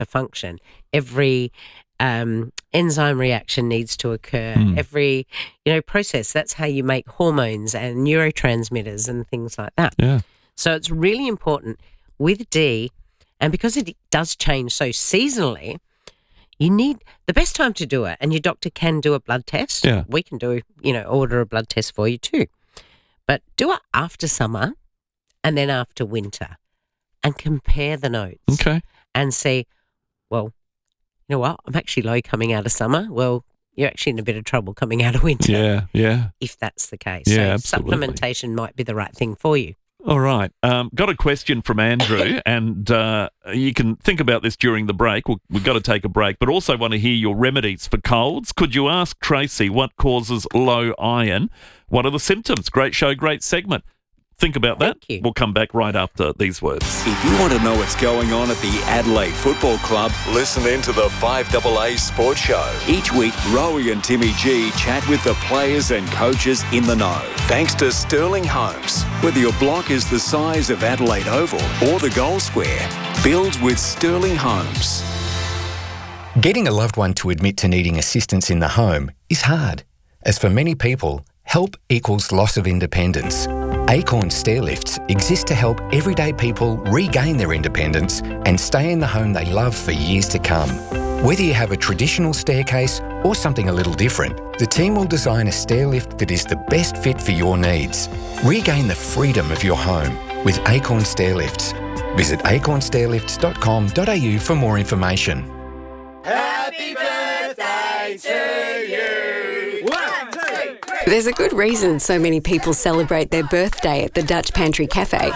to function. Every enzyme reaction needs to occur. Every, process. That's how you make hormones and neurotransmitters and things like that. Yeah. So it's really important with D, and because it does change so seasonally, you need the best time to do it, and your doctor can do a blood test. Yeah. We can do, order a blood test for you too. But do it after summer and then after winter and compare the notes. Okay. And see, well, you know what? I'm actually low coming out of summer. Well, you're actually in a bit of trouble coming out of winter. Yeah. If that's the case. Yeah, so absolutely. supplementation might be the right thing for you. All right. Got a question from Andrew, and you can think about this during the break. We've got to take a break, but also want to hear your remedies for colds. Could you ask Tracy what causes low iron? What are the symptoms? Great show, great segment. Think about that. Thank you. We'll come back right after these words. If you want to know what's going on at the Adelaide Football Club, listen in to the 5AA Sports Show. Each week, Rowie and Timmy G chat with the players and coaches in the know. Thanks to Sterling Homes. Whether your block is the size of Adelaide Oval or the goal square, build with Sterling Homes. Getting a loved one to admit to needing assistance in the home is hard, as for many people, help equals loss of independence. Acorn Stairlifts exist to help everyday people regain their independence and stay in the home they love for years to come. Whether you have a traditional staircase or something a little different, the team will design a stairlift that is the best fit for your needs. Regain the freedom of your home with Acorn Stairlifts. Visit acornstairlifts.com.au for more information. Happy birthday to you! 1, 2, 3. There's a good reason so many people celebrate their birthday at the Dutch Pantry Cafe.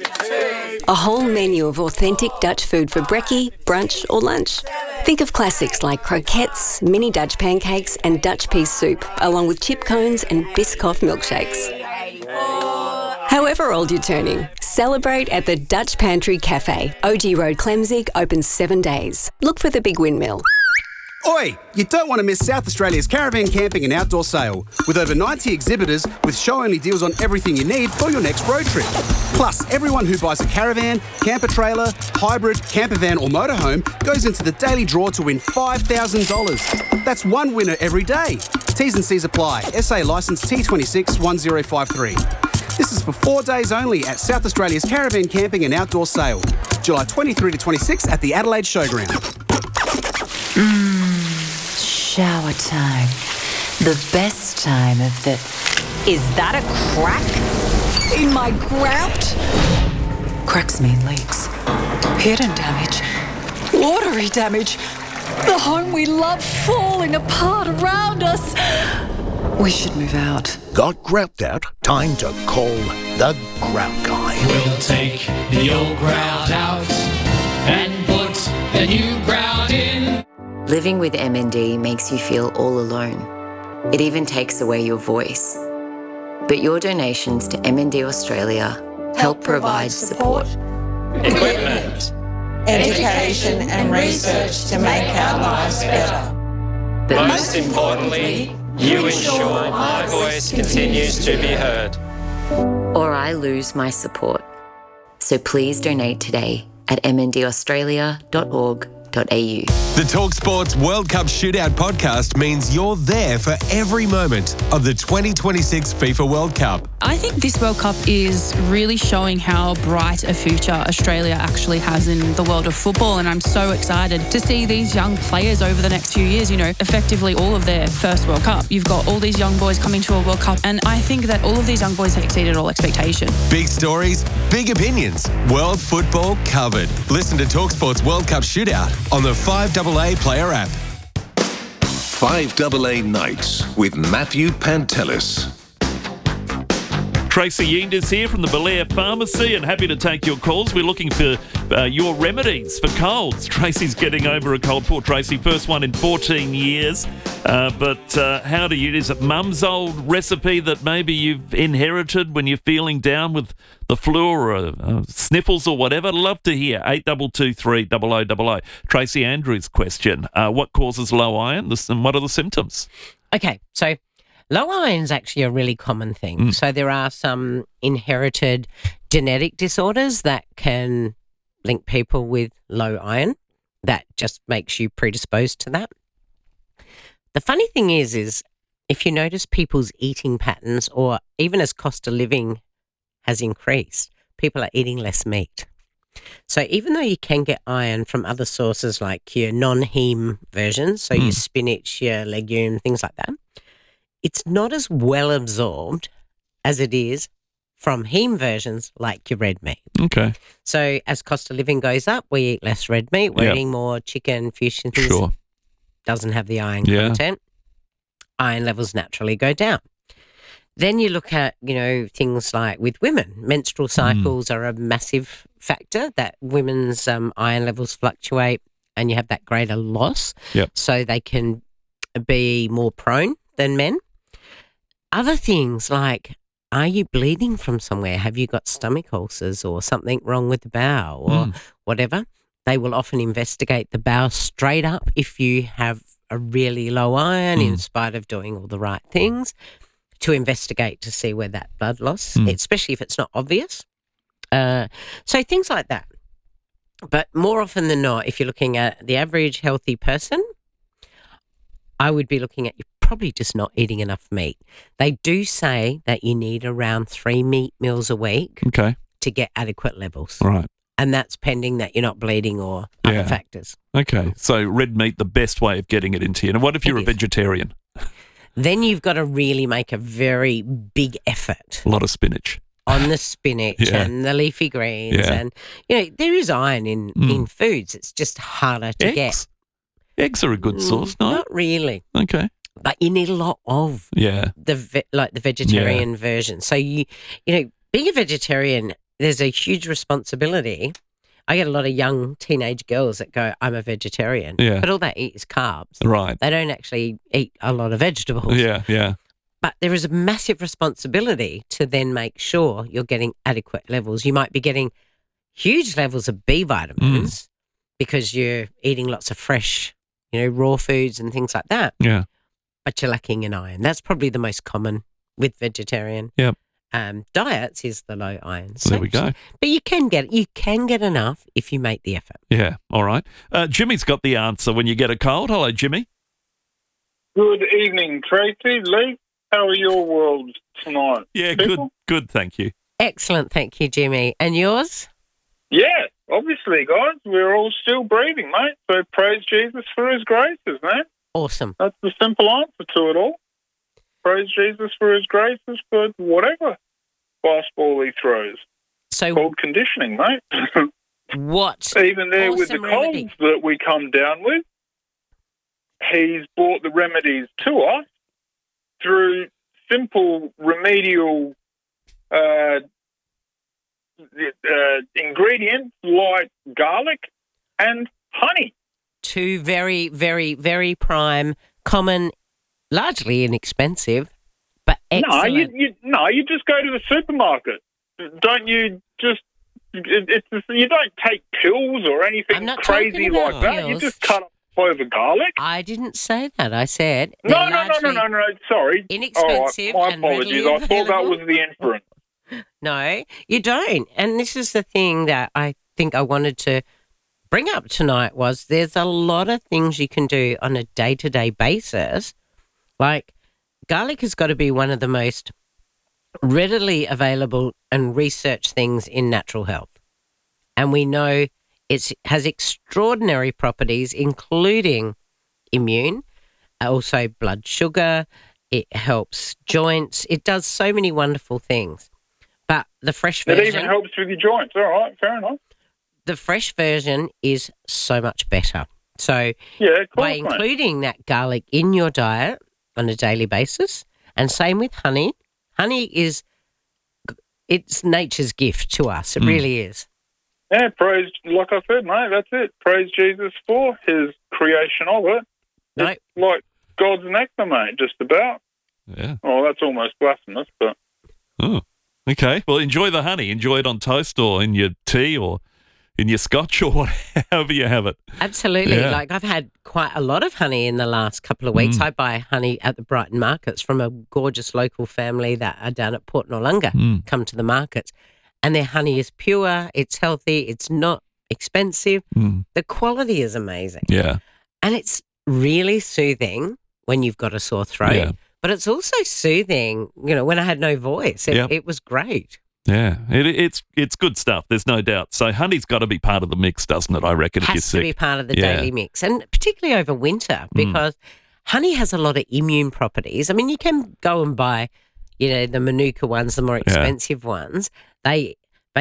A whole menu of authentic Dutch food for brekkie, brunch or lunch. Think of classics like croquettes, mini Dutch pancakes and Dutch pea soup, along with chip cones and Biscoff milkshakes. However old you're turning, celebrate at the Dutch Pantry Cafe. OG Road, Clemzig, open 7 days. Look for the Big Windmill. Oi! You don't want to miss South Australia's caravan camping and outdoor sale. With over 90 exhibitors with show-only deals on everything you need for your next road trip. Plus, everyone who buys a caravan, camper trailer, hybrid, camper van or motorhome goes into the daily draw to win $5,000. That's one winner every day. T's and C's apply. SA licence T26 1053. This is for 4 days only at South Australia's caravan camping and outdoor sale. July 23 to 26 at the Adelaide Showground. Shower time. The best time of the... Is that a crack in my grout? Cracks mean leaks. Hidden damage. Watery damage. The home we love falling apart around us. We should move out. Got grout out? Time to call the Grout Guy. We'll take the old grout out and put the new grout in. Living with MND makes you feel all alone. It even takes away your voice. But your donations to MND Australia help provide support, Equipment, education and research to make our lives better. but Most importantly, you ensure my voice continues to be heard. or I lose my support. So please donate today at mndaustralia.org.au. The TalkSports World Cup Shootout podcast means you're there for every moment of the 2026 FIFA World Cup. I think this World Cup is really showing how bright a future Australia actually has in the world of football, and I'm so excited to see these young players over the next few years, effectively all of their first World Cup. You've got all these young boys coming to a World Cup, and I think that all of these young boys have exceeded all expectation. Big stories, big opinions, world football covered. Listen to TalkSports World Cup Shootout on the 5AA Player app. 5AA Nights with Matthew Pantelis. Tracy Yinders here from the Belair Pharmacy, and happy to take your calls. We're looking for your remedies for colds. Tracy's getting over a cold. Poor Tracy, first one in 14 years. But how do you? Is it mum's old recipe that maybe you've inherited when you're feeling down with the flu or sniffles or whatever? Love to hear. 8223 0000. Tracy Andrews' question. What causes low iron and what are the symptoms? Okay, so low iron is actually a really common thing. So there are some inherited genetic disorders that can link people with low iron. that just makes you predisposed to that. The funny thing is if you notice people's eating patterns, or even as cost of living has increased, people are eating less meat. So even though you can get iron from other sources like your non-heme versions, so your spinach, your legume, things like that, it's not as well absorbed as it is from heme versions like your red meat. Okay. So as cost of living goes up, we eat less red meat. We're eating more chicken, fish and things. Sure. Doesn't have the iron content. Iron levels naturally go down. Then you look at, things like with women, menstrual cycles are a massive factor that women's iron levels fluctuate, and you have that greater loss. Yep. So they can be more prone than men. Other things like, are you bleeding from somewhere? Have you got stomach ulcers or something wrong with the bowel or whatever? They will often investigate the bowel straight up if you have a really low iron in spite of doing all the right things, to investigate to see where that blood loss, especially if it's not obvious. So things like that. But more often than not, if you're looking at the average healthy person, I would be looking at, you're probably just not eating enough meat. They do say that you need around 3 meat meals a week to get adequate levels. Right. And that's pending that you're not bleeding or other factors. Okay. So red meat, the best way of getting it into you. And what if you're a vegetarian? Then you've got to really make a very big effort. A lot of spinach. On the spinach and the leafy greens. Yeah. And, there is iron in foods. It's just harder to get. Eggs are a good source, no? Not really. Okay. But you need a lot of the vegetarian version. So, being a vegetarian, there's a huge responsibility. I get a lot of young teenage girls that go, I'm a vegetarian. Yeah. But all they eat is carbs. Right. They don't actually eat a lot of vegetables. Yeah. But there is a massive responsibility to then make sure you're getting adequate levels. You might be getting huge levels of B vitamins because you're eating lots of fresh, raw foods and things like that. Yeah. But you're lacking in iron. That's probably the most common with vegetarian diets, is the low iron. So there we go. But you can get enough if you make the effort. Yeah. All right. Jimmy's got the answer when you get a cold. Hello, Jimmy. Good evening, Tracy. Lee, how are your worlds tonight? Yeah, people? Good, thank you. Excellent, thank you, Jimmy. And yours? Yeah, obviously, guys, we're all still breathing, mate. So praise Jesus for his graces, man. Awesome. That's the simple answer to it all. Praise Jesus for his graces for whatever fastball he throws. So called conditioning, mate. What? Even there awesome with the remedy. colds that we come down with, he's brought the remedies to us through simple remedial ingredients like garlic and honey. Two very, very, very prime, common, largely inexpensive, but excellent. No, you just go to the supermarket. Don't you just? You don't take pills or anything crazy like that. Pills. You just cut up a clove of garlic. I didn't say that. I said No. Sorry. Inexpensive. All right, and my apologies. readily I thought that available. was the inference. No, you don't. And this is the thing that I think I wanted to bring up tonight was there's a lot of things you can do on a day-to-day basis. Like garlic has got to be one of the most readily available and researched things in natural health. And we know it has extraordinary properties, including immune, also blood sugar. It helps joints. It does so many wonderful things. But the fresh version... It even helps with your joints. All right, fair enough. The fresh version is so much better. So by including that garlic in your diet on a daily basis, and same with honey. Honey it's nature's gift to us. It really is. Yeah, praise, like I said, mate, that's it. Praise Jesus for his creation of it. No. It's like God's nectar, mate, just about. Yeah. Oh, that's almost blasphemous, but... Oh, okay. Well, enjoy the honey. Enjoy it on toast or in your tea or in your scotch or however you have it. Absolutely. Yeah. Like I've had quite a lot of honey in the last couple of weeks. I buy honey at the Brighton markets from a gorgeous local family that are down at Port Noarlunga, come to the markets. And their honey is pure, it's healthy, it's not expensive. The quality is amazing. Yeah. And it's really soothing when you've got a sore throat. Yeah. But it's also soothing, when I had no voice. It was great. Yeah, it's good stuff. There's no doubt. So honey's got to be part of the mix, doesn't it? I reckon if you're Has sick. to be part of the daily mix, and particularly over winter because honey has a lot of immune properties. I mean, you can go and buy, the Manuka ones, the more expensive ones. They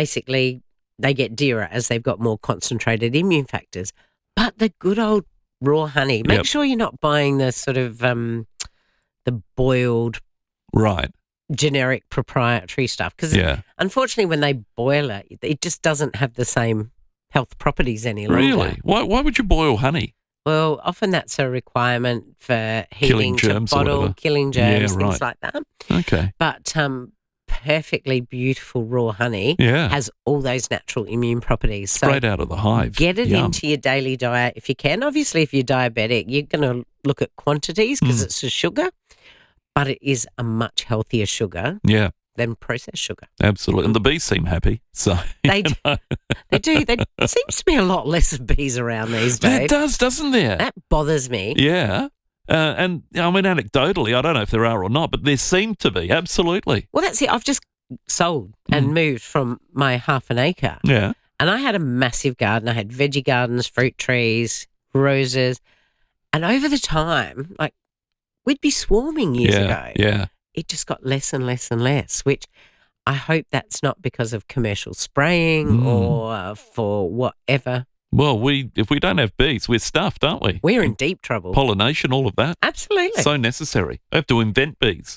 get dearer as they've got more concentrated immune factors. But the good old raw honey, make sure you're not buying the sort of the boiled, right, generic proprietary stuff because unfortunately when they boil it just doesn't have the same health properties any longer. Really? Why would you boil honey? Well, often that's a requirement for heating to bottle, killing germs, things like that. Okay. But perfectly beautiful raw honey has all those natural immune properties. So straight out of the hive. Get it into your daily diet if you can. Obviously, if you're diabetic, you're going to look at quantities because it's a sugar. But it is a much healthier sugar than processed sugar. Absolutely. And the bees seem happy. So They do. There seems to be a lot less of bees around these days. There does, doesn't there? That bothers me. Yeah. And I mean, anecdotally, I don't know if there are or not, but there seem to be. Absolutely. Well, that's it. I've just sold and moved from my half an acre. Yeah. And I had a massive garden. I had veggie gardens, fruit trees, roses. And over the time, we'd be swarming years ago. Yeah. It just got less and less and less, which I hope that's not because of commercial spraying or for whatever. Well, if we don't have bees, we're stuffed, aren't we? We're in deep trouble. Pollination, all of that. Absolutely. So necessary. I have to invent bees.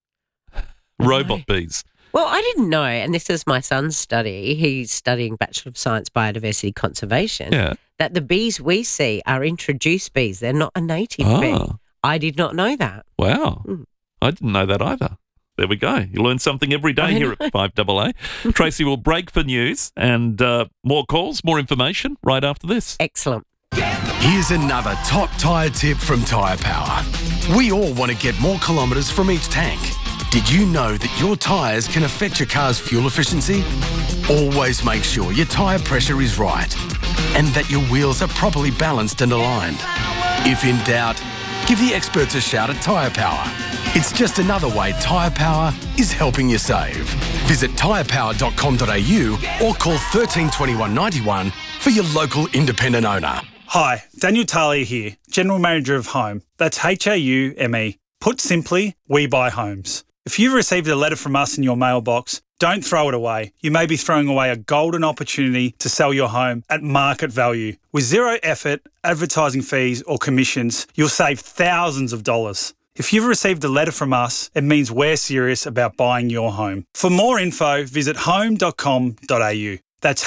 Robot bees. Well, I didn't know, and this is my son's study. He's studying Bachelor of Science Biodiversity Conservation, that the bees we see are introduced bees. They're not a native bee. I did not know that. Wow. I didn't know that either. There we go. You learn something every day here at 5AA. Tracy will break for news and more calls, more information right after this. Excellent. Here's another top tyre tip from Tyre Power. We all want to get more kilometres from each tank. Did you know that your tyres can affect your car's fuel efficiency? Always make sure your tyre pressure is right and that your wheels are properly balanced and aligned. If in doubt, give the experts a shout at Tyre Power. It's just another way Tyre Power is helping you save. Visit tyrepower.com.au or call 13 21 91 for your local independent owner. Hi, Daniel Talia here, General Manager of Home. That's HAUME. Put simply, we buy homes. If you've received a letter from us in your mailbox, don't throw it away. You may be throwing away a golden opportunity to sell your home at market value. With zero effort, advertising fees or commissions, you'll save thousands of dollars. If you've received a letter from us, it means we're serious about buying your home. For more info, visit home.com.au. That's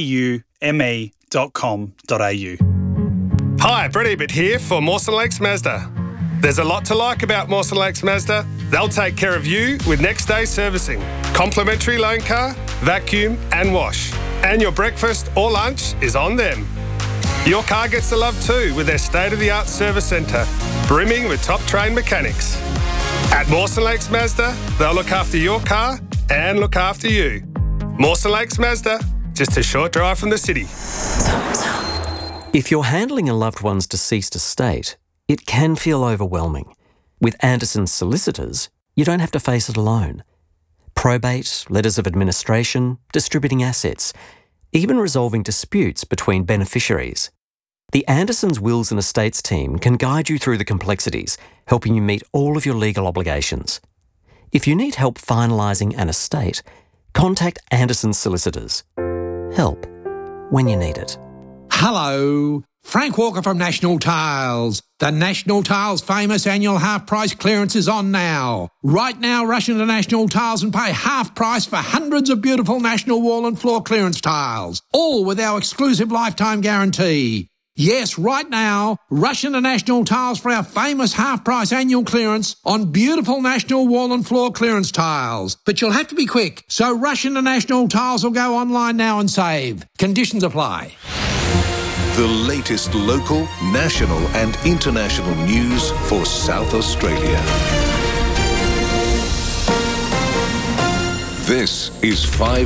HAUME.com.au. Hi, Brett Ebert here for Mawson Lakes Mazda. There's a lot to like about Mawson Lakes Mazda. They'll take care of you with next day servicing, complimentary loan car, vacuum and wash. And your breakfast or lunch is on them. Your car gets the love too with their state-of-the-art service centre, brimming with top-trained mechanics. At Mawson Lakes Mazda, they'll look after your car and look after you. Mawson Lakes Mazda, just a short drive from the city. If you're handling a loved one's deceased estate, it can feel overwhelming. With Anderson's solicitors, you don't have to face it alone. Probate, letters of administration, distributing assets, even resolving disputes between beneficiaries. The Anderson's Wills and Estates team can guide you through the complexities, helping you meet all of your legal obligations. If you need help finalising an estate, contact Anderson's solicitors. Help when you need it. Hello, Frank Walker from National Tiles. The National Tiles famous annual half price clearance is on now. Right now, rush into National Tiles and pay half price for hundreds of beautiful National wall and floor clearance tiles, all with our exclusive lifetime guarantee. Yes, right now, rush into National Tiles for our famous half price annual clearance on beautiful National wall and floor clearance tiles. But you'll have to be quick, so rush into National Tiles or go online now and save. Conditions apply. The latest local, national and international news for South Australia. This is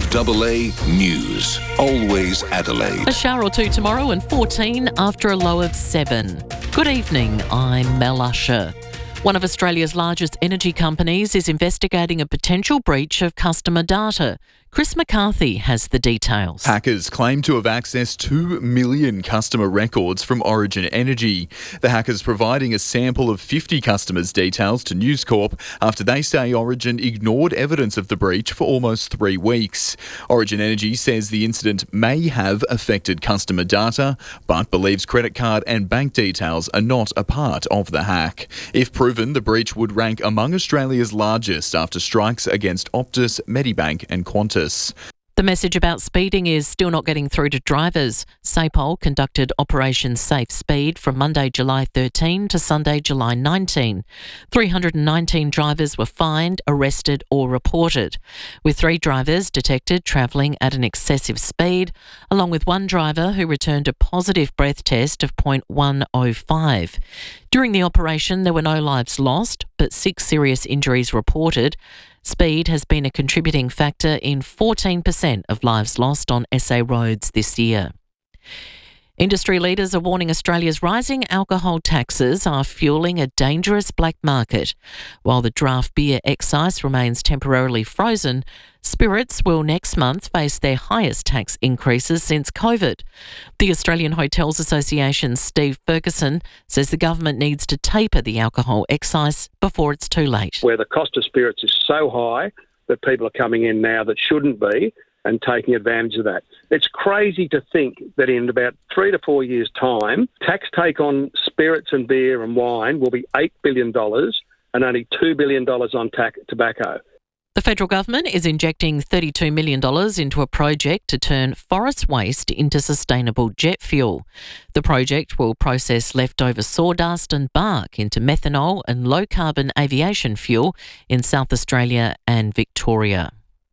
5AA News. Always Adelaide. A shower or two tomorrow and 14 after a low of 7. Good evening, I'm Mel Usher. One of Australia's largest energy companies is investigating a potential breach of customer data. Chris McCarthy has the details. Hackers claim to have accessed 2 million customer records from Origin Energy. The hackers providing a sample of 50 customers' details to News Corp after they say Origin ignored evidence of the breach for almost 3 weeks. Origin Energy says the incident may have affected customer data, but believes credit card and bank details are not a part of the hack. If proven, the breach would rank among Australia's largest after strikes against Optus, Medibank and Qantas. The message about speeding is still not getting through to drivers. SAPOL conducted Operation Safe Speed from Monday, July 13 to Sunday, July 19. 319 drivers were fined, arrested or reported, with 3 drivers detected travelling at an excessive speed, along with 1 driver who returned a positive breath test of 0.105. During the operation, there were no lives lost, but 6 serious injuries reported. Speed has been a contributing factor in 14% of lives lost on SA roads this year. Industry leaders are warning Australia's rising alcohol taxes are fueling a dangerous black market. While the draft beer excise remains temporarily frozen, spirits will next month face their highest tax increases since COVID. The Australian Hotels Association's Steve Ferguson says the government needs to taper the alcohol excise before it's too late. Where the cost of spirits is so high that people are coming in now that shouldn't be, and taking advantage of that. It's crazy to think that in about 3 to 4 years' time, tax take on spirits and beer and wine will be $8 billion and only $2 billion on tobacco. The federal government is injecting $32 million into a project to turn forest waste into sustainable jet fuel. The project will process leftover sawdust and bark into methanol and low-carbon aviation fuel in South Australia and Victoria.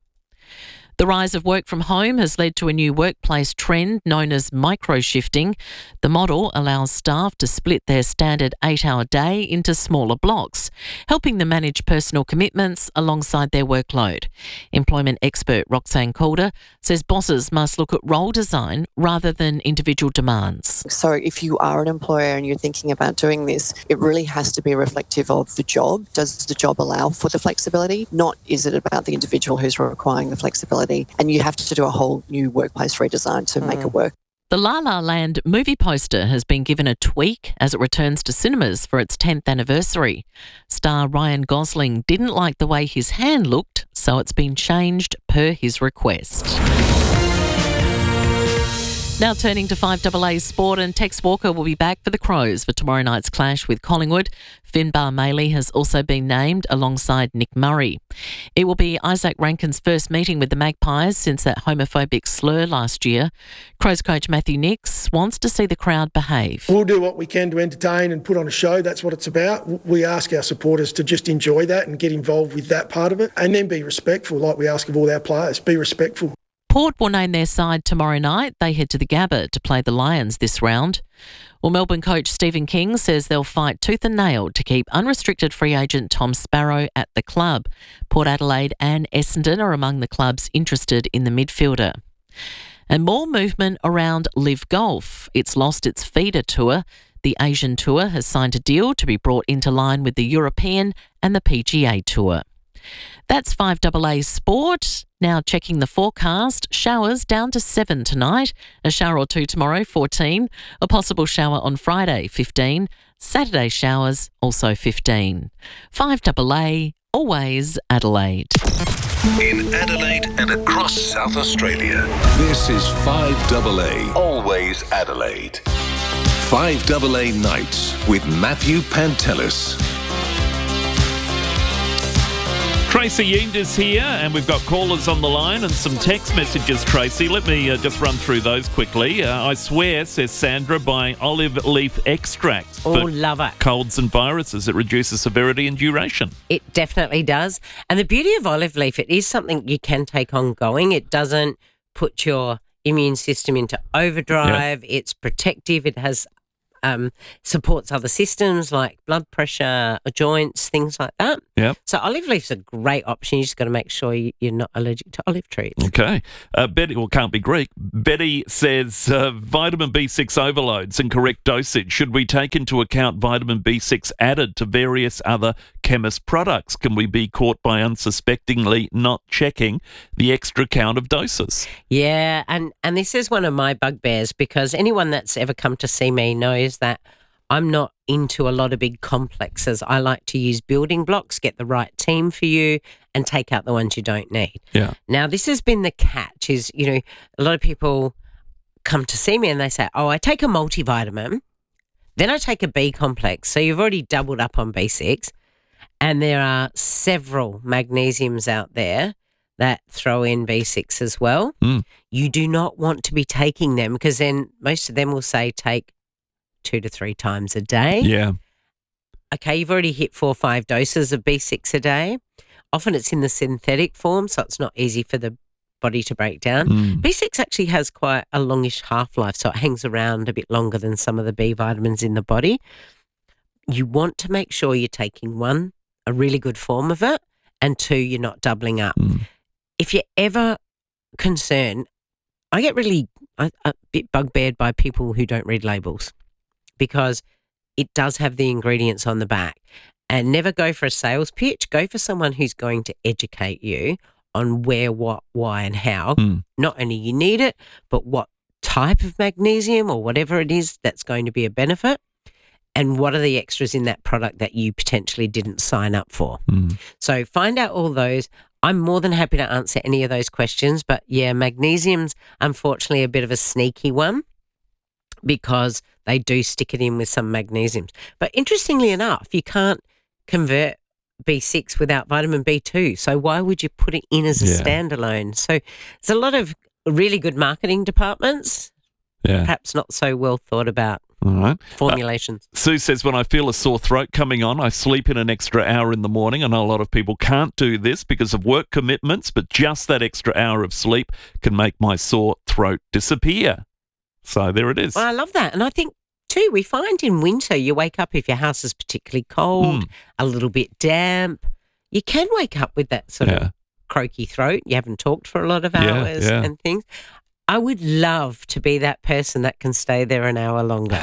The rise of work from home has led to a new workplace trend known as micro-shifting. The model allows staff to split their standard 8-hour day into smaller blocks, helping them manage personal commitments alongside their workload. Employment expert Roxanne Calder says bosses must look at role design rather than individual demands. So if you are an employer and you're thinking about doing this, it really has to be reflective of the job. Does the job allow for the flexibility? Not is it about the individual who's requiring the flexibility? And you have to do a whole new workplace redesign to make it work. The La La Land movie poster has been given a tweak as it returns to cinemas for its 10th anniversary. Star Ryan Gosling didn't like the way his hand looked, so it's been changed per his request. Now turning to 5AA Sport, and Tex Walker will be back for the Crows for tomorrow night's clash with Collingwood. Finbar Maley has also been named alongside Nick Murray. It will be Isaac Rankin's first meeting with the Magpies since that homophobic slur last year. Crows coach Matthew Nicks wants to see the crowd behave. We'll do what we can to entertain and put on a show. That's what it's about. We ask our supporters to just enjoy that and get involved with that part of it, and then be respectful like we ask of all our players. Be respectful. Port will name their side tomorrow night. They head to the Gabba to play the Lions this round. Well, Melbourne coach Stephen King says they'll fight tooth and nail to keep unrestricted free agent Tom Sparrow at the club. Port Adelaide and Essendon are among the clubs interested in the midfielder. And more movement around Live Golf. It's lost its feeder tour. The Asian Tour has signed a deal to be brought into line with the European and the PGA Tour. That's 5AA Sport. Now checking the forecast. Showers down to 7 tonight. A shower or two tomorrow, 14. A possible shower on Friday, 15. Saturday showers, also 15. 5AA, always Adelaide. In Adelaide and across South Australia, this is 5AA, always Adelaide. 5AA Nights with Matthew Pantelis. Tracy Eames is here, and we've got callers on the line and some text messages, Tracy. Let me just run through those quickly. I swear, says Sandra, by olive leaf extract. Oh, love it. Colds and viruses. It reduces severity and duration. It definitely does. And the beauty of olive leaf, it is something you can take ongoing. It doesn't put your immune system into overdrive. It's protective. It has supports other systems like blood pressure, joints, things like that. Yep. So olive leaf's a great option. You just got to make sure you're not allergic to olive trees. Okay. Betty, well, can't be Greek. Betty says vitamin B6 overloads and correct dosage. Should we take into account vitamin B6 added to various other chemist products? Can we be caught by unsuspectingly not checking the extra count of doses? Yeah, and this is one of my bugbears, because anyone that's ever come to see me knows that I'm not into a lot of big complexes. I like to use building blocks, get the right team for you, and take out the ones you don't need. Yeah. Now, this has been the catch is, a lot of people come to see me and they say, oh, I take a multivitamin, then I take a B complex. So you've already doubled up on B6. And there are several magnesiums out there that throw in B6 as well. You do not want to be taking them, because then most of them will say take 2 to 3 times a day. Yeah. Okay, you've already hit 4 or 5 doses of B6 a day. Often it's in the synthetic form, so it's not easy for the body to break down. B6 actually has quite a longish half-life, so it hangs around a bit longer than some of the B vitamins in the body. You want to make sure you're taking 1, a really good form of it, and 2, you're not doubling up. If you're ever concerned, I get really a bit bugbeared by people who don't read labels, because it does have the ingredients on the back. And never go for a sales pitch. Go for someone who's going to educate you on where, what, why, and how. Not only you need it, but what type of magnesium or whatever it is that's going to be a benefit, and what are the extras in that product that you potentially didn't sign up for. So find out all those. I'm more than happy to answer any of those questions. But, yeah, magnesium's unfortunately a bit of a sneaky one, because they do stick it in with some magnesiums. But interestingly enough, you can't convert B6 without vitamin B2. So why would you put it in as a standalone? So there's a lot of really good marketing departments, perhaps not so well thought about All right. formulations. Sue says, when I feel a sore throat coming on, I sleep in an extra hour in the morning. I know a lot of people can't do this because of work commitments, but just that extra hour of sleep can make my sore throat disappear. So there it is. Well, I love that. And I think, too, we find in winter you wake up, if your house is particularly cold, a little bit damp, you can wake up with that sort of croaky throat. You haven't talked for a lot of hours and things. I would love to be that person that can stay there an hour longer.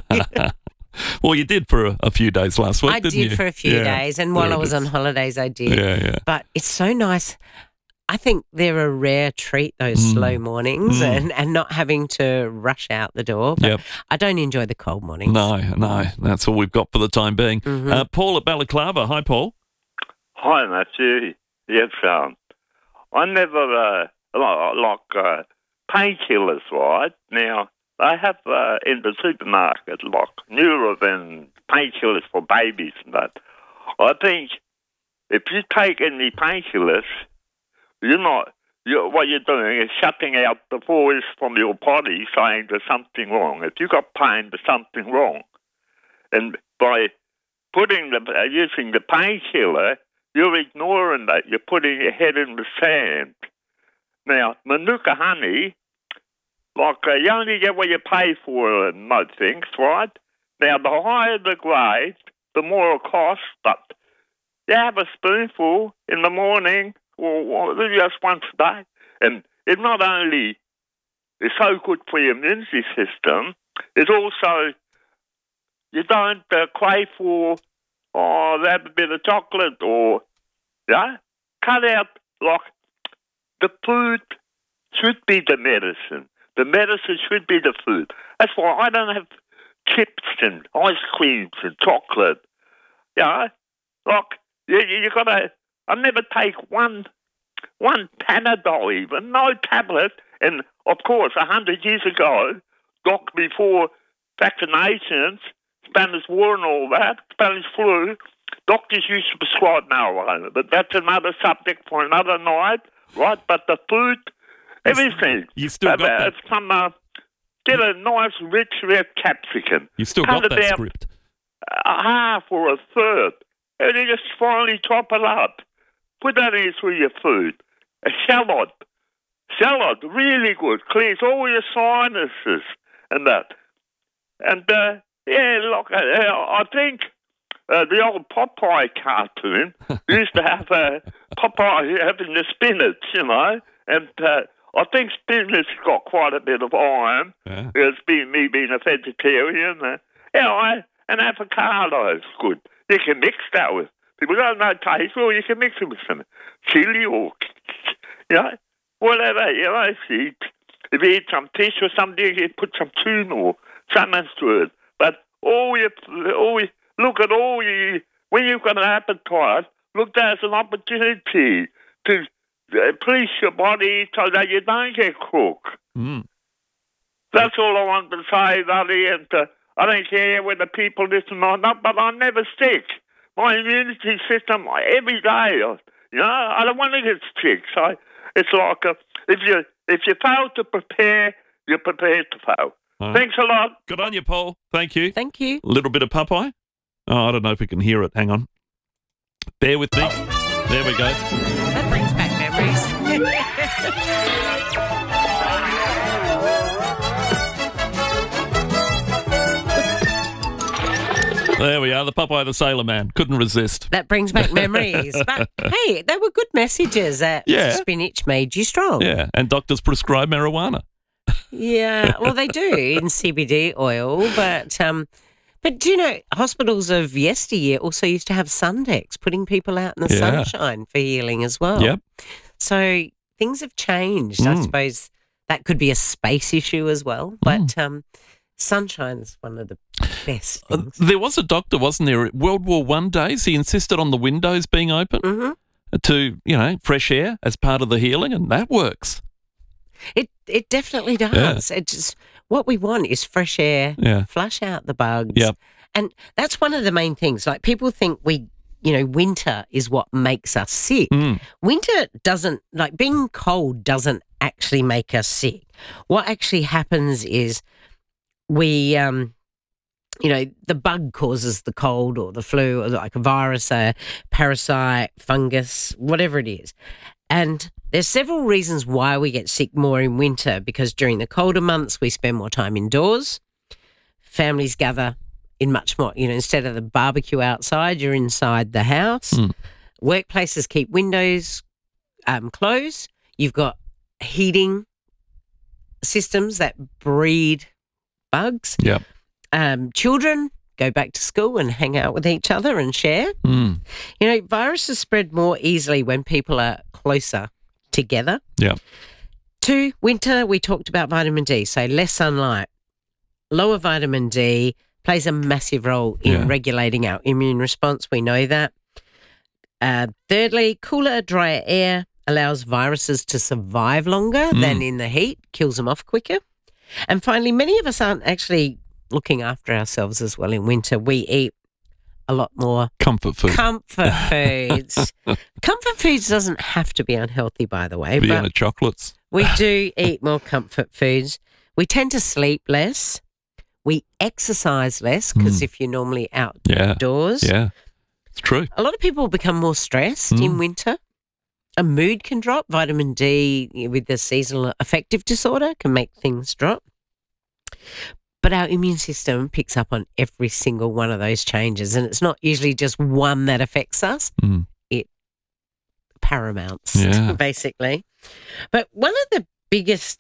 Well, you did for a few days last week, didn't you? I did for a few days, and while I was on holidays, I did. Yeah. But it's so nice. I think they're a rare treat, those slow mornings, and not having to rush out the door. But I don't enjoy the cold mornings. No, that's all we've got for the time being. Paul at Balaclava. Hi, Paul. Hi, Matthew. Yes, I never like painkillers, right? Now, they have in the supermarket like Neurovin painkillers for babies and that. I think if you take any painkillers, what you're doing is shutting out the voice from your body saying there's something wrong. If you've got pain, there's something wrong. And by using the painkiller, you're ignoring that. You're putting your head in the sand. Now, Manuka honey, you only get what you pay for in most things, right? Now, the higher the grade, the more it costs, but you have a spoonful in the morning, or just once a day. And it not only is so good for your immunity system, it also, you don't crave for, have a bit of chocolate or, cut out, the food should be the medicine. The medicine should be the food. That's why I don't have chips and ice creams and chocolate. You gotta, I never take one Panadol even, no tablet. And of course, 100 years ago, before vaccinations, Spanish War and all that, Spanish flu, doctors used to prescribe marijuana. But that's another subject for another night, right? But the food, everything. You still got that. Get a nice rich red capsicum. You still got that script. A half or a third. And you just finally chop it up. Put that into your food. A shallot. Shallot, really good. Clears all your sinuses and that. And Yeah, look, I think the old Popeye cartoon used to have Popeye having the spinach, you know, and I think spinach got quite a bit of iron. Yeah. It's me being a vegetarian. And avocado is good. You can mix that with. People don't know taste, well, you can mix it with some chili or, you know, whatever, you know. If you eat some fish or something, you put some tuna or something to it. But when you've got an appetite, look, there's an opportunity to police your body so that you don't get crook. That's all I want to say, buddy, and I don't care whether people listen or not, but I'm never sick. My immunity system, every day, you know, I don't want to get sick. So it's like if you fail to prepare, you're prepared to fail. Right. Thanks a lot. Good on you, Paul. Thank you. Thank you. A little bit of Popeye. Oh, I don't know if we can hear it. Hang on. Bear with me. There we go. That brings back memories. There we are, the Popeye the Sailor Man. Couldn't resist. That brings back memories. But, hey, they were good messages that spinach made you strong. Yeah, and doctors prescribe marijuana. Yeah, well, they do in CBD oil, but do you know, hospitals of yesteryear also used to have Sundex, putting people out in the sunshine for healing as well. Yep. So things have changed. I suppose that could be a space issue as well, but sunshine is one of the best things. There was a doctor, wasn't there, at World War I days? He insisted on the windows being open to, you know, fresh air as part of the healing, and that works. It definitely does. It's just, what we want is fresh air, flush out the bugs. Yep. And that's one of the main things. Like, people think winter is what makes us sick. Winter doesn't, like, being cold doesn't actually make us sick. What actually happens is we, the bug causes the cold or the flu, or like a virus, a parasite, fungus, whatever it is. And there's several reasons why we get sick more in winter, because during the colder months, we spend more time indoors. Families gather in much more, instead of the barbecue outside, you're inside the house. Workplaces keep windows closed. You've got heating systems that breed bugs. Yep. Children go back to school and hang out with each other and share. Viruses spread more easily when people are closer together. Yeah. 2, winter, we talked about vitamin D, so less sunlight. Lower vitamin D plays a massive role in regulating our immune response. We know that. Thirdly, cooler, drier air allows viruses to survive longer than in the heat, kills them off quicker. And finally, many of us aren't actually looking after ourselves as well in winter. We eat a lot more comfort foods. Comfort foods doesn't have to be unhealthy, by the way. Vienna chocolates. We do eat more comfort foods. We tend to sleep less. We exercise less, because if you're normally outdoors. Yeah, it's true. A lot of people become more stressed in winter. A mood can drop. Vitamin D with the seasonal affective disorder can make things drop. But our immune system picks up on every single one of those changes, and it's not usually just one that affects us. It paramounts, basically. But one of the biggest,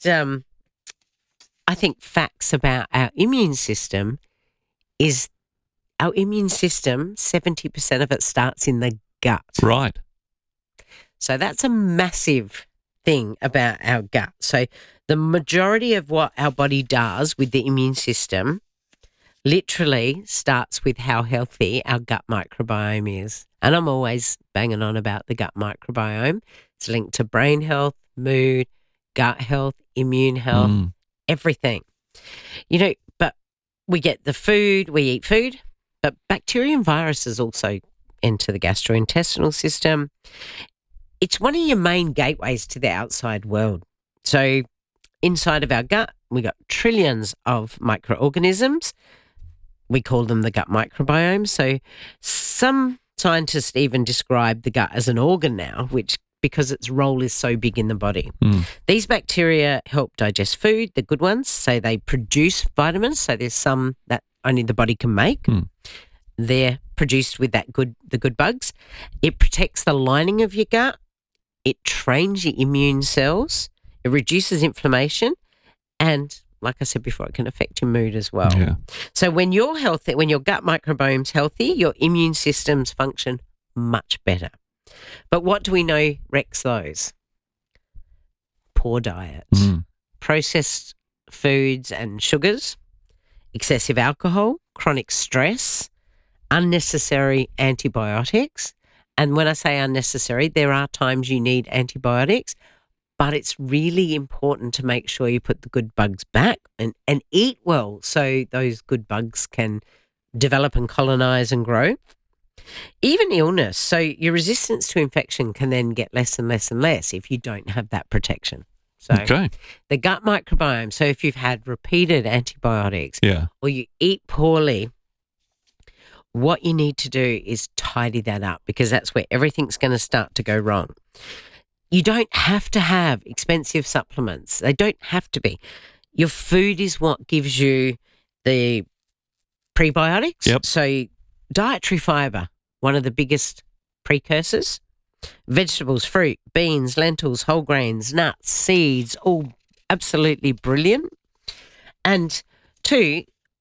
I think, facts about our immune system is our immune system, 70% of it starts in the gut. Right. So that's a massive thing about our gut. So the majority of what our body does with the immune system literally starts with how healthy our gut microbiome is. And I'm always banging on about the gut microbiome. It's linked to brain health, mood, gut health, immune health, everything. But we get the food, we eat food, but bacteria and viruses also enter the gastrointestinal system. It's one of your main gateways to the outside world. So inside of our gut, we got trillions of microorganisms. We call them the gut microbiome. So some scientists even describe the gut as an organ now, because its role is so big in the body. These bacteria help digest food, the good ones, so they produce vitamins. So there's some that only the body can make. They're produced with the good bugs. It protects the lining of your gut. It trains your immune cells. It reduces inflammation. And like I said before, it can affect your mood as well. Yeah. So when you're healthy, when your gut microbiome's healthy, your immune systems function much better. But what do we know wrecks those? Poor diet, processed foods and sugars, excessive alcohol, chronic stress, unnecessary antibiotics. And when I say unnecessary, there are times you need antibiotics, but it's really important to make sure you put the good bugs back and eat well so those good bugs can develop and colonize and grow. Even illness, so your resistance to infection can then get less and less and less if you don't have that protection. So the gut microbiome, so if you've had repeated antibiotics or you eat poorly, what you need to do is tidy that up, because that's where everything's going to start to go wrong. You don't have to have expensive supplements. They don't have to be. Your food is what gives you the prebiotics. Yep. So dietary fibre, one of the biggest precursors. Vegetables, fruit, beans, lentils, whole grains, nuts, seeds, all absolutely brilliant. And two,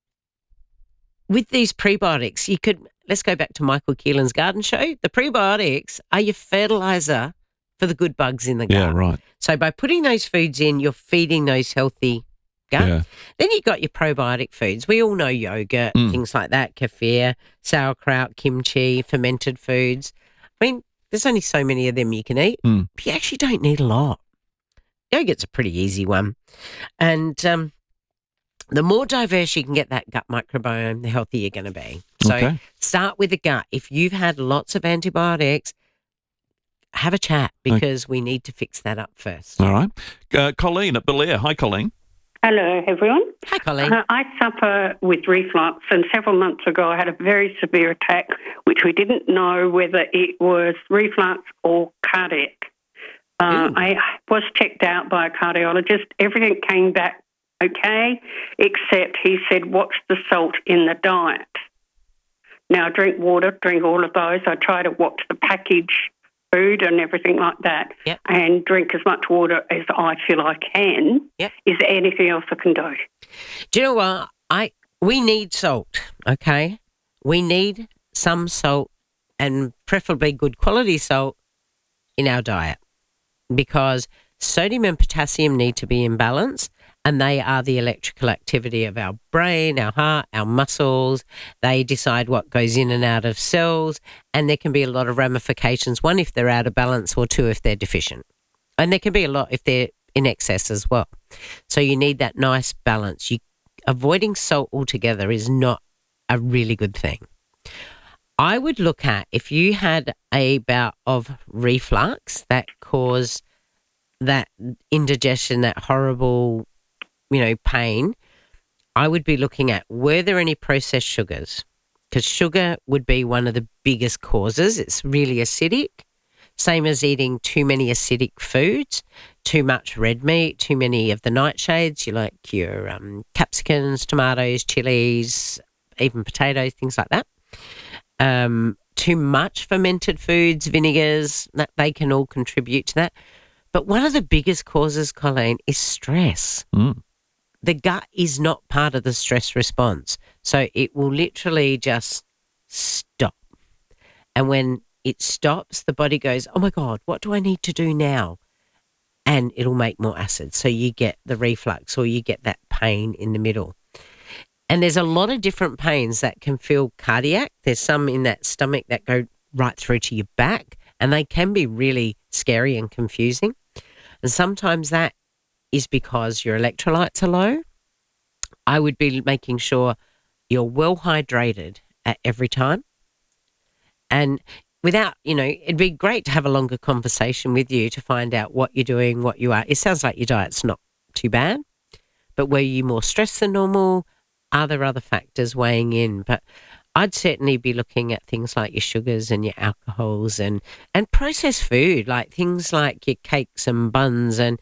with these prebiotics, let's go back to Michael Keelan's garden show. The prebiotics are your fertilizer for the good bugs in the gut. Yeah, right. So by putting those foods in, you're feeding those healthy gut. Yeah. Then you've got your probiotic foods. We all know yogurt, things like that, kefir, sauerkraut, kimchi, fermented foods. I mean, there's only so many of them you can eat. But you actually don't need a lot. Yogurt's a pretty easy one. And the more diverse you can get that gut microbiome, the healthier you're going to be. So start with the gut. If you've had lots of antibiotics, have a chat, because we need to fix that up first. All right. Colleen at Belair. Hi, Colleen. Hello, everyone. Hi, Colleen. I suffer with reflux, and several months ago I had a very severe attack, which we didn't know whether it was reflux or cardiac. I was checked out by a cardiologist. Everything came back okay, except he said, watch the salt in the diet. Now, I drink water, drink all of those. I try to watch the package food and everything like that, and drink as much water as I feel I can. Is there anything else I can do? Do you know what? We need salt, okay? We need some salt, and preferably good quality salt, in our diet, because sodium and potassium need to be in balance, and they are the electrical activity of our brain, our heart, our muscles. They decide what goes in and out of cells, and there can be a lot of ramifications, one, if they're out of balance, or two, if they're deficient. And there can be a lot if they're in excess as well. So you need that nice balance. Avoiding salt altogether is not a really good thing. I would look at, if you had a bout of reflux that caused that indigestion, that horrible, pain, I would be looking at, were there any processed sugars? Because sugar would be one of the biggest causes. It's really acidic, same as eating too many acidic foods, too much red meat, too many of the nightshades. You like your capsicums, tomatoes, chilies, even potatoes, things like that. Too much fermented foods, vinegars, they can all contribute to that. But one of the biggest causes, Colleen, is stress. The gut is not part of the stress response. So it will literally just stop. And when it stops, the body goes, oh my God, what do I need to do now? And it'll make more acid. So you get the reflux, or you get that pain in the middle. And there's a lot of different pains that can feel cardiac. There's some in that stomach that go right through to your back, and they can be really scary and confusing. And sometimes that is because your electrolytes are low. I would be making sure you're well hydrated at every time. And without, it'd be great to have a longer conversation with you to find out what you're doing, what you are. It sounds like your diet's not too bad, but were you more stressed than normal? Are there other factors weighing in? But I'd certainly be looking at things like your sugars and your alcohols and processed food, like things like your cakes and buns. And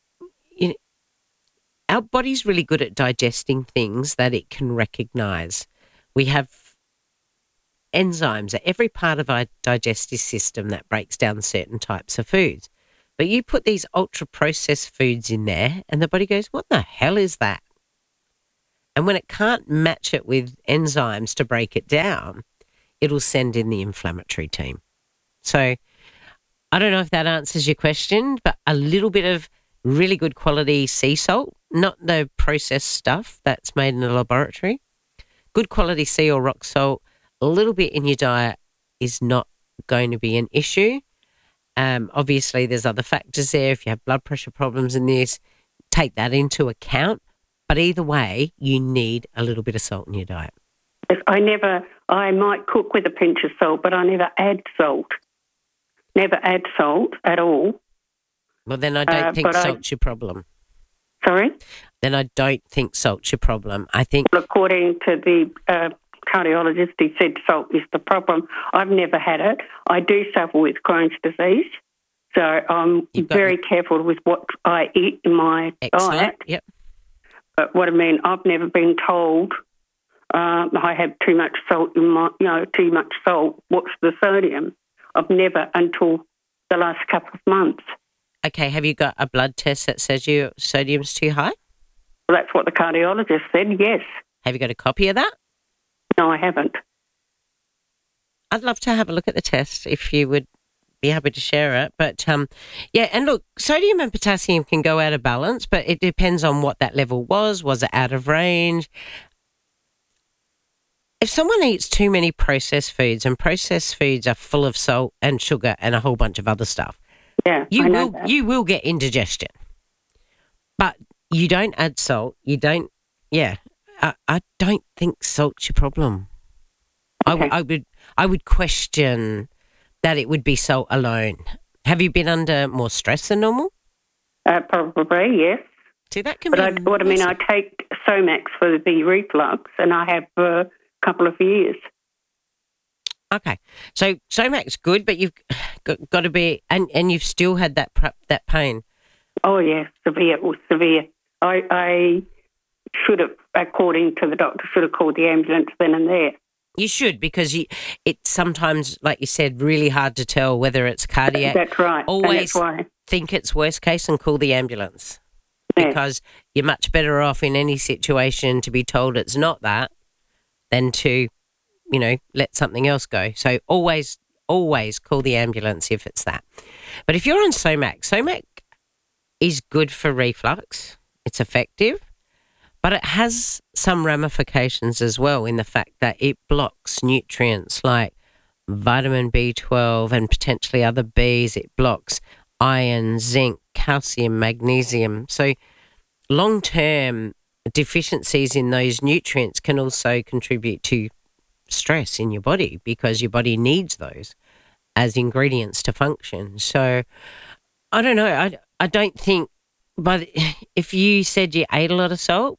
our body's really good at digesting things that it can recognise. we have enzymes at every part of our digestive system that breaks down certain types of foods. But you put these ultra-processed foods in there and the body goes, what the hell is that? And when it can't match it with enzymes to break it down, it'll send in the inflammatory team. So I don't know if that answers your question, but a little bit of really good quality sea salt, not the processed stuff that's made in a laboratory. Good quality sea or rock salt, a little bit in your diet is not going to be an issue. Obviously, there's other factors there. If you have blood pressure problems in this, take that into account. But either way, you need a little bit of salt in your diet. I might cook with a pinch of salt, but I never add salt. Never add salt at all. Well, then I don't think salt's your problem. Sorry? Then I don't think salt's your problem. I think... Well, according to the cardiologist, he said salt is the problem. I've never had it. I do suffer with Crohn's disease, so I'm very careful with what I eat in my diet. Yep. But what I mean, I've never been told I have too much salt in my, too much salt. What's the sodium? I've never until the last couple of months. Okay, have you got a blood test that says your sodium's too high? Well, that's what the cardiologist said, yes. Have you got a copy of that? No, I haven't. I'd love to have a look at the test if you would be happy to share it. But, yeah, and look, sodium and potassium can go out of balance, but it depends on what that level was. Was it out of range? If someone eats too many processed foods, and processed foods are full of salt and sugar and a whole bunch of other stuff, you will get indigestion. But you don't add salt. You don't. Yeah, I don't think salt's your problem. Okay. I would question that it would be salt alone. Have you been under more stress than normal? Probably, yes. See, that can but be. What I mean, I take Somax for the reflux, and I have a couple of years. Okay, so Somax good, but you've got to be, and you've still had that pain. Oh yeah, severe. I should have, according to the doctor, called the ambulance then and there. You should, because it's sometimes, like you said, really hard to tell whether it's cardiac. That's right. Always and that's why. Think it's worst case and call the ambulance, because you're much better off in any situation to be told it's not that than to, let something else go. So always call the ambulance if it's that. But if you're on Somax is good for reflux. It's effective. But it has some ramifications as well in the fact that it blocks nutrients like vitamin B12 and potentially other Bs. It blocks iron, zinc, calcium, magnesium. So long-term deficiencies in those nutrients can also contribute to stress in your body because your body needs those as ingredients to function. So I don't know. I don't think, but if you said you ate a lot of salt,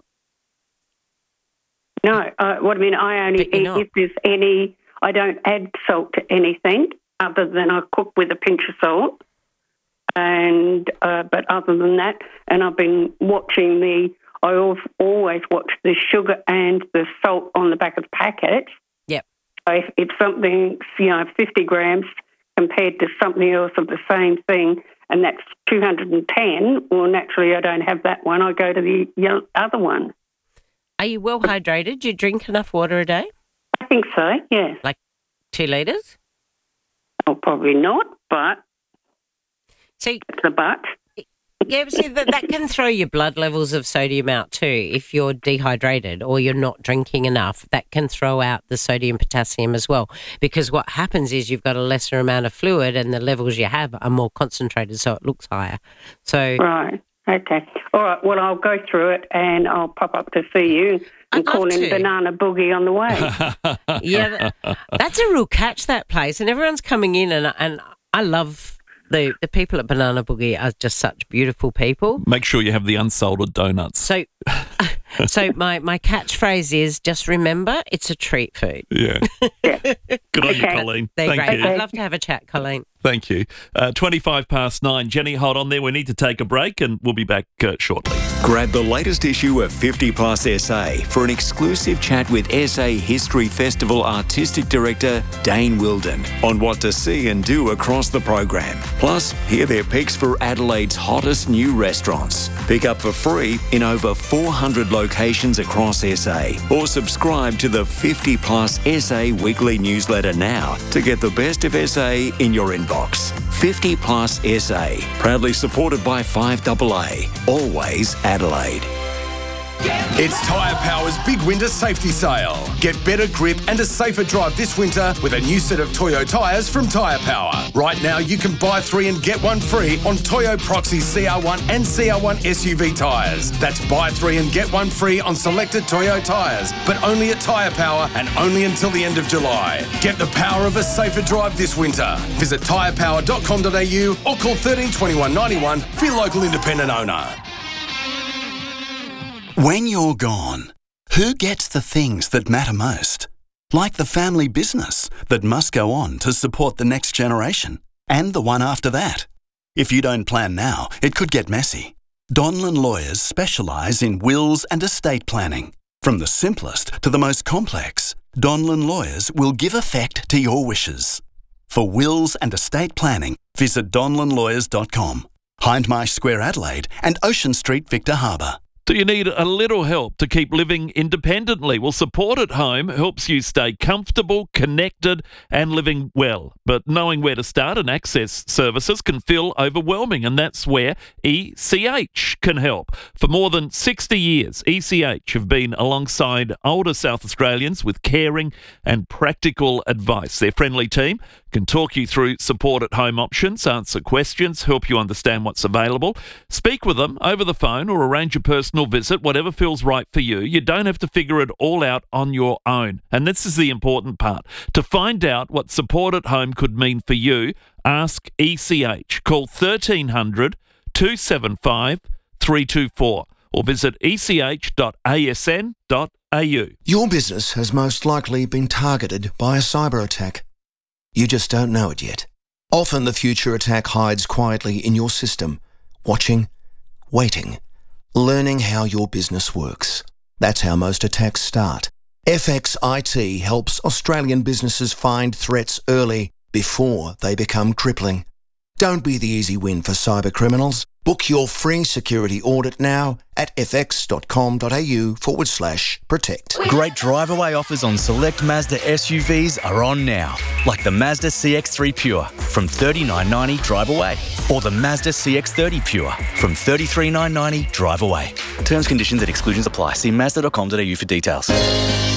no, what I mean, I only eat if there's any. I don't add salt to anything other than I cook with a pinch of salt, and but other than that, and I've been watching I've always watched the sugar and the salt on the back of the packet. Yep. So if something's 50 grams compared to something else of the same thing, and that's 210, well, naturally I don't have that one. I go to the other one. Are you well hydrated? Do you drink enough water a day? I think so, yeah. Like 2 litres? Oh, probably not, but see, it's a but. Yeah, see, that can throw your blood levels of sodium out too. If you're dehydrated or you're not drinking enough, that can throw out the sodium potassium as well. Because what happens is you've got a lesser amount of fluid and the levels you have are more concentrated, so it looks higher. So right. Okay. All right. Well, I'll go through it and I'll pop up to see you and call in Banana Boogie on the way. Yeah, that's a real catch, that place. And everyone's coming in and I love the people at Banana Boogie are just such beautiful people. Make sure you have the unsalted donuts. So my catchphrase is just remember it's a treat food. Yeah. Good on you, Colleen. They're Thank great. you. I'd love to have a chat, Colleen. Thank you. 9:25. Jenny, hold on there. We need to take a break and we'll be back shortly. Grab the latest issue of 50 Plus SA for an exclusive chat with SA History Festival Artistic Director Dane Wilden on what to see and do across the program. Plus, hear their picks for Adelaide's hottest new restaurants. Pick up for free in over 400 locations across SA or subscribe to the 50 Plus SA weekly newsletter now to get the best of SA in your inbox. 50 Plus SA, proudly supported by 5AA, always Adelaide. It's Tyre Power's big winter safety sale. Get better grip and a safer drive this winter with a new set of Toyo tyres from Tyre Power. Right now, you can buy 3 and get 1 free on Toyo Proxy CR1 and CR1 SUV tyres. That's buy 3 and get 1 free on selected Toyo tyres, but only at Tyre Power and only until the end of July. Get the power of a safer drive this winter. Visit tyrepower.com.au or call 13 21 91 for your local independent owner. When you're gone, who gets the things that matter most? Like the family business that must go on to support the next generation and the one after that. If you don't plan now, it could get messy. Donlan Lawyers specialise in wills and estate planning. From the simplest to the most complex, Donlan Lawyers will give effect to your wishes. For wills and estate planning, visit donlanlawyers.com, Hindmarsh Square, Adelaide and Ocean Street, Victor Harbour. Do you need a little help to keep living independently? Well, Support at Home helps you stay comfortable, connected and living well. But knowing where to start and access services can feel overwhelming, and that's where ECH can help. For more than 60 years, ECH have been alongside older South Australians with caring and practical advice. Their friendly team can talk you through support at home options, answer questions, help you understand what's available. Speak with them over the phone or arrange a personal visit, whatever feels right for you. You don't have to figure it all out on your own. And this is the important part. To find out what support at home could mean for you, ask ECH. Call 1300 275 324 or visit ech.asn.au. Your business has most likely been targeted by a cyber attack. You just don't know it yet. Often the future attack hides quietly in your system, watching, waiting, learning how your business works. That's how most attacks start. FX IT helps Australian businesses find threats early before they become crippling. Don't be the easy win for cyber criminals. Book your free security audit now at fx.com.au/protect. Great drive-away offers on select Mazda SUVs are on now, like the Mazda CX-3 Pure from $39.90 drive away, or the Mazda CX-30 Pure from $33,990 drive away. Terms, conditions and exclusions apply. See Mazda.com.au for details.